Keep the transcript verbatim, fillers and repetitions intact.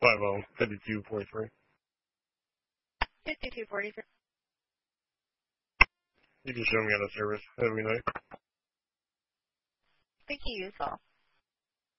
five oh, fifty-two forty-three. fifty-two forty-three. You can show me on the service. Have a good night. Thank you, as well.